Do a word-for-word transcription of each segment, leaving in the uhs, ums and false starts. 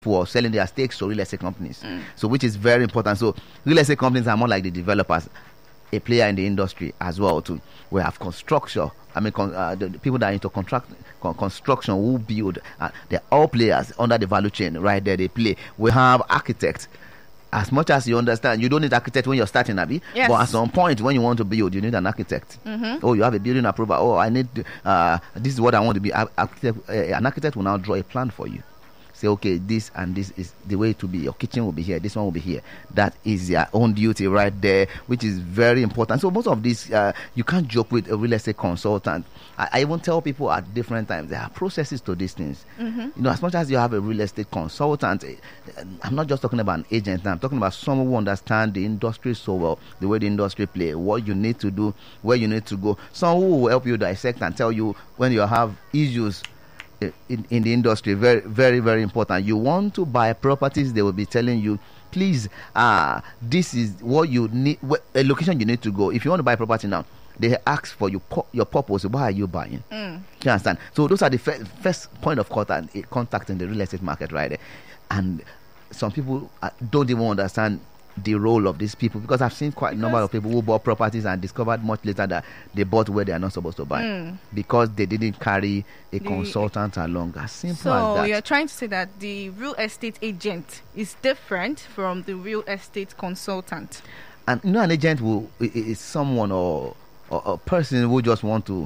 for selling their stakes to real estate companies. Mm. So which is very important. So real estate companies are more like the developers, a player in the industry as well too. We have construction. I mean, con- uh, the, the people that are into contract con- construction who build. Uh, they're all players under the value chain. Right there, they play. We have architects. As much as you understand, you don't need architect when you're starting, Abi. Yes. But at some point, when you want to build, you need an architect. Mm-hmm. Oh, you have a building approval. Oh, I need. Uh, this is what I want to be. Architect, uh, an architect will now draw a plan for you. Say, okay, this and this is the way to be. Your kitchen will be here. This one will be here. That is your own duty right there, which is very important. So most of this, uh, you can't joke with a real estate consultant. I, I even tell people at different times, there are processes to these things. Mm-hmm. You know, as much as you have a real estate consultant, I'm not just talking about an agent now. I'm talking about someone who understands the industry so well, the way the industry play, what you need to do, where you need to go. Someone who will help you dissect and tell you when you have issues In, in the industry. Very, very, very important. You want to buy properties, they will be telling you, please, uh, this is what you need, wh- a location you need to go. If you want to buy property now, they ask for you, your purpose. Why are you buying? Mm. You understand? So those are the f- first point of contact, contact in the real estate market right there. And some people uh, don't even understand the role of these people, because I've seen quite a number of people who bought properties and discovered much later that they bought where they are not supposed to buy mm. because they didn't carry a the, consultant along. As simple so as that. So you're trying to say that the real estate agent is different from the real estate consultant. And you know, an agent will is someone or, or a person who just want to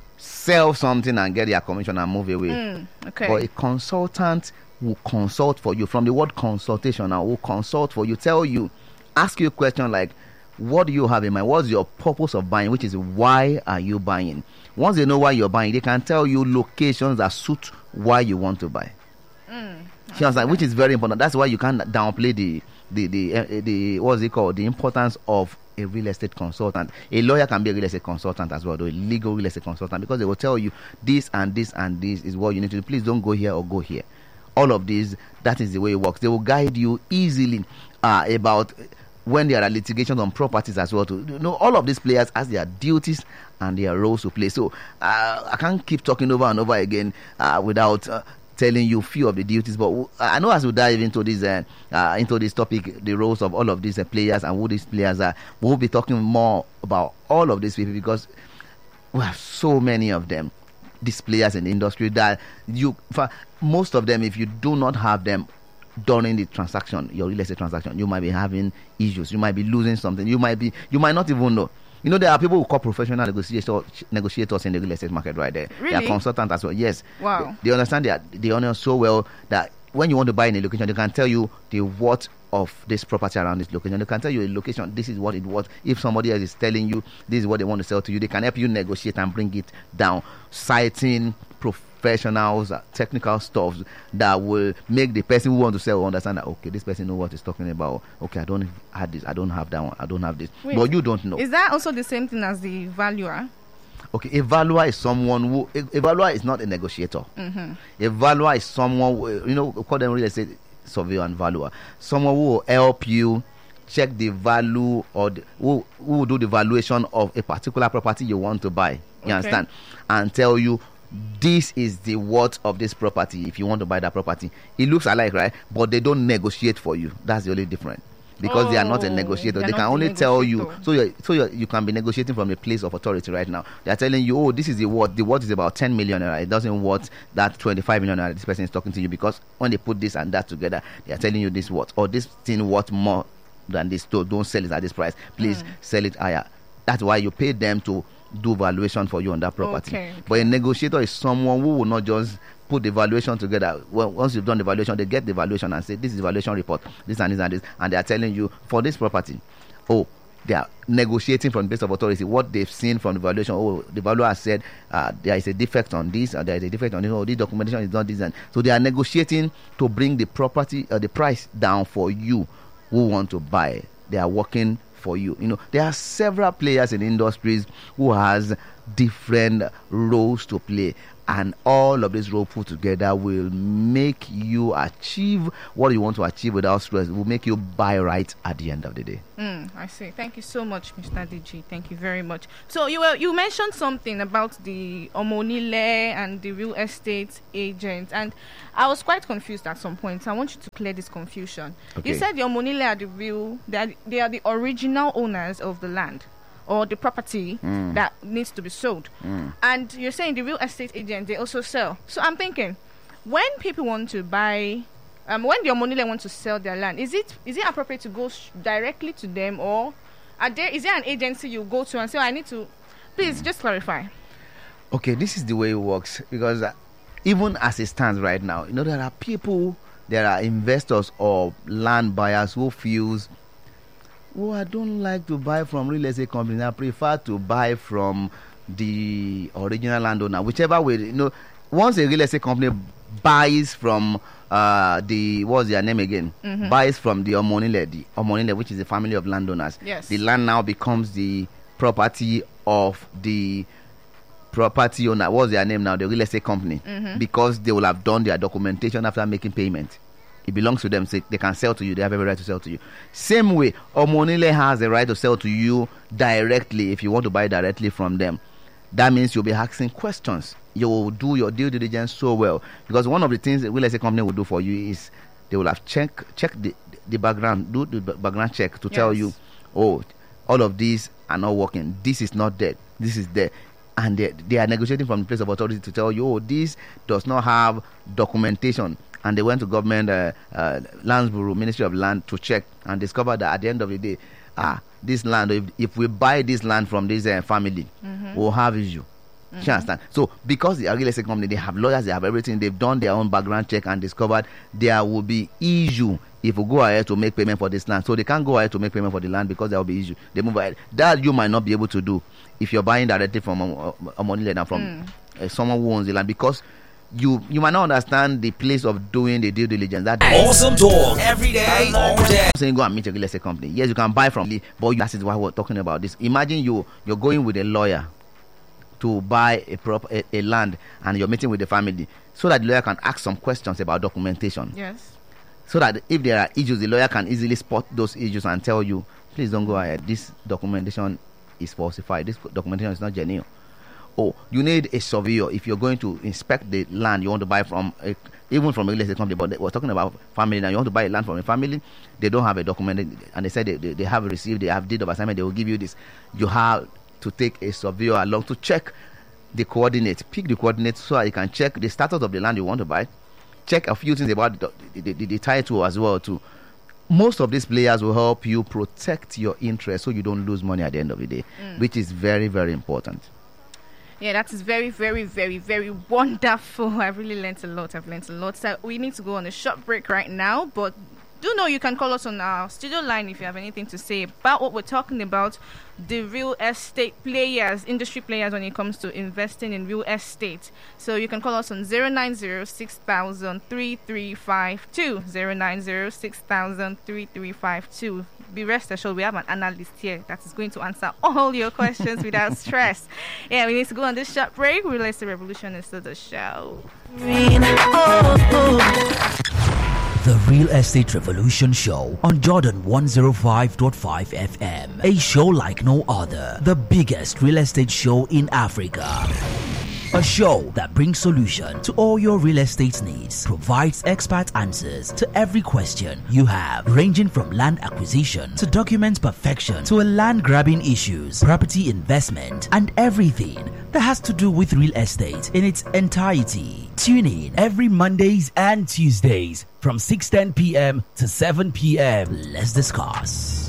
sell something and get their commission and move away. Mm, okay. But a consultant will consult for you. From the word consultation, I will consult for you, tell you, ask you a question like, what do you have in mind? What's your purpose of buying? Which is, why are you buying? Once they know why you're buying, they can tell you locations that suit why you want to buy. Mm, you understand? Which is very important. That's why you can't downplay the the the, uh, the what's it called? The importance of a real estate consultant. A lawyer can be a real estate consultant as well, though, a legal real estate consultant, because they will tell you this and this and this is what you need to do. Please don't go here or go here. All of these, that is the way it works. They will guide you easily uh, about when there are litigations on properties as well. To you know, all of these players has their duties and their roles to play. So uh, I can't keep talking over and over again uh, without uh, telling you a few of the duties. But I know as we dive into this uh, uh, into this topic, the roles of all of these uh, players and who these players are, we'll be talking more about all of these people, because we have so many of them. These players in the industry that you, for most of them, if you do not have them during the transaction, your real estate transaction, you might be having issues. You might be losing something. You might be, you might not even know. You know, there are people who call professional negotiators, negotiators in the real estate market right there. Really? They are consultants as well. Yes. Wow. They, they understand the the onion so well that when you want to buy in a location, they can tell you the worth of this property around this location. They can tell you a location, this is what it was. If somebody else is telling you this is what they want to sell to you, they can help you negotiate and bring it down, citing professionals, uh, technical stuff that will make the person who wants to sell understand that, okay, this person knows what he's talking about. Okay, I don't have this, I don't have that one, I don't have this. Wait, but you don't know. Is that also the same thing as the valuer? Okay, a valuer is someone who, a, a valuer is not a negotiator. Mm-hmm. A valuer is someone who, you know, we call them real estate surveyor and valuer. Someone who will help you check the value, or the, who, who will do the valuation of a particular property you want to buy. You okay. understand? And tell you, this is the worth of this property if you want to buy that property. It looks alike, right? But they don't negotiate for you. That's the only difference. Because oh, they are not a negotiator. They can only tell you. So you're, so you're, you can be negotiating from a place of authority right now. They are telling you, oh, this is the worth. The worth is about ten million naira. It doesn't worth that twenty-five million naira this person is talking to you, because when they put this and that together, they are telling you this worth, or this thing worth more than this. So don't sell it at this price. Please mm. sell it higher. That's why you pay them to do valuation for you on that property. Okay, okay. But a negotiator is someone who will not just put the valuation together. Well, once you've done the valuation, they get the valuation and say, this is the valuation report, this and this and this, and they are telling you, for this property, oh, they are negotiating from the base of authority what they've seen from the valuation. Oh, the valuer has said uh, there is a defect on this, or there is a defect on this, or this documentation is not this, and so they are negotiating to bring the property, uh, the price down for you who want to buy. They are working for you. You know, there are several players in industries who has different roles to play. And all of this role put together will make you achieve what you want to achieve without stress. It will make you buy right at the end of the day. Mm, I see. Thank you so much, Mister D G. Thank you very much. So you were, you mentioned something about the Omonile and the real estate agent, and I was quite confused at some point. I want you to clear this confusion. Okay. You said the Omonile are the real, they are, they are the original owners of the land or the property Mm. that needs to be sold. Mm. And you're saying the real estate agent, they also sell. So I'm thinking, when people want to buy, um, when the Omonile want to sell their land, is it is it appropriate to go sh- directly to them, or are there, is there an agency you go to and say, oh, I need to, please just clarify. Okay, this is the way it works, because uh, even as it stands right now, you know, there are people, there are investors or land buyers who feels, oh, I don't like to buy from real estate companies. I prefer to buy from the original landowner, whichever way. You know, once a real estate company buys from uh, the, what's their name again? Mm-hmm. Buys from the Omonile, the Omonile, which is a family of landowners. Yes. The land now becomes the property of the property owner. What's their name now? The real estate company. Mm-hmm. Because they will have done their documentation after making payment. It belongs to them, so they can sell to you. They have every right to sell to you. Same way, Omonile has the right to sell to you directly if you want to buy directly from them. That means you'll be asking questions. You will do your due diligence so well, because one of the things the real estate company will do for you is they will have check check the, the background, do the background check to yes. tell you, oh, all of these are not working. This is not there. This is there. And they, they are negotiating from the place of authority to tell you, oh, this does not have documentation. And they went to government, uh, uh, Lands Bureau, Ministry of Land to check and discover that at the end of the day, ah, this land, if, if we buy this land from this uh, family, mm-hmm. we'll have issue. Mm-hmm. You understand? So, because the real estate company, they have lawyers, they have everything, they've done their own background check and discovered there will be issue if we go ahead to make payment for this land. So, they can't go ahead to make payment for the land because there will be issue. They move ahead. That you might not be able to do if you're buying directly from a, a money lender, from mm. uh, someone who owns the land, because You you might not understand the place of doing the due diligence. That awesome talk every day, all day. I'm saying go and meet a real estate company. Yes, you can buy from the, but that is why we're talking about this. Imagine you you're going with a lawyer to buy a prop a, a land, and you're meeting with the family, so that the lawyer can ask some questions about documentation. Yes. So that if there are issues, the lawyer can easily spot those issues and tell you, please don't go ahead. This documentation is falsified. This documentation is not genuine. Oh, you need a surveyor if you're going to inspect the land you want to buy from, a, even from a real estate company. But we're talking about family now. You want to buy a land from a family, they don't have a document, and they said they, they, they have received, they have deed of assignment, they will give you this. You have to take a surveyor along to check the coordinates, pick the coordinates so that you can check the status of the land you want to buy, check a few things about the, the, the, the title as well too. Most of these players will help you protect your interest so you don't lose money at the end of the day, mm. which is very, very important. Yeah, that is very, very, very, very wonderful. I've really learned a lot. I've learned a lot. So we need to go on a short break right now. But do know you can call us on our studio line if you have anything to say about what we're talking about, the real estate players, industry players when it comes to investing in real estate. So you can call us on zero nine zero six thousand three three five two, zero nine zero six thousand three three five two. Be rest assured, we have an analyst here that is going to answer all your questions without stress. Yeah, we need to go on this short break. Real Estate Revolution is still the show. The Real Estate Revolution Show on Jordan one oh five point five F M. A show like no other. The biggest real estate show in Africa. A show that brings solution to all your real estate needs, provides expert answers to every question you have, ranging from land acquisition to document perfection to a land grabbing issues, property investment, and everything that has to do with real estate in its entirety. Tune in every Mondays and Tuesdays from six ten p.m. to seven p.m. Let's discuss.